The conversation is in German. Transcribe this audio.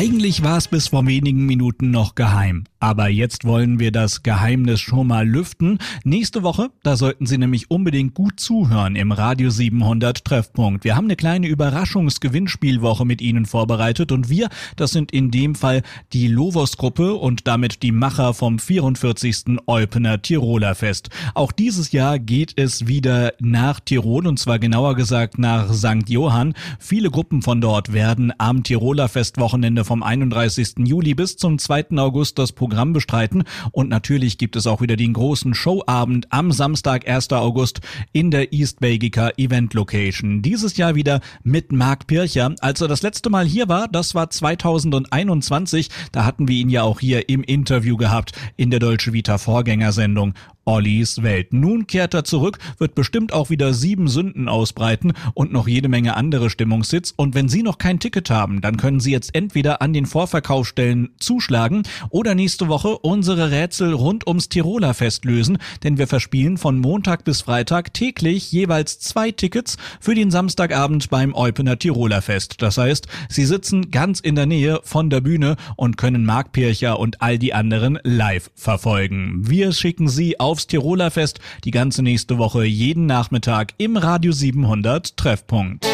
Eigentlich war es bis vor wenigen Minuten noch geheim. Aber jetzt wollen wir das Geheimnis schon mal lüften. Nächste Woche, da sollten Sie nämlich unbedingt gut zuhören im Radio 700 Treffpunkt. Wir haben eine kleine Überraschungsgewinnspielwoche mit Ihnen vorbereitet und wir, das sind in dem Fall die Lovos-Gruppe und damit die Macher vom 44. Eupener Tiroler Fest. Auch dieses Jahr geht es wieder nach Tirol und zwar genauer gesagt nach St. Johann. Viele Gruppen von dort werden am Tiroler Festwochenende vom 31. Juli bis zum 2. August das Programm bestreiten und natürlich gibt es auch wieder den großen Showabend am Samstag, 1. August in der East Belgica Event Location. Dieses Jahr wieder mit Marc Pircher. Als er das letzte Mal hier war, das war 2021, da hatten wir ihn ja auch hier im Interview gehabt in der Dolce Vita Vorgängersendung Ollis Welt. Nun kehrt er zurück, wird bestimmt auch wieder 7 Sünden ausbreiten und noch jede Menge andere Stimmungshits. Und wenn Sie noch kein Ticket haben, dann können Sie jetzt entweder an den Vorverkaufsstellen zuschlagen oder nächste Woche unsere Rätsel rund ums Tiroler Fest lösen, denn wir verspielen von Montag bis Freitag täglich jeweils 2 Tickets für den Samstagabend beim Eupener Tiroler Fest. Das heißt, Sie sitzen ganz in der Nähe von der Bühne und können Marc Pircher und all die anderen live verfolgen. Wir schicken Sie aufs Tiroler Fest die ganze nächste Woche jeden Nachmittag im Radio 700 Treffpunkt.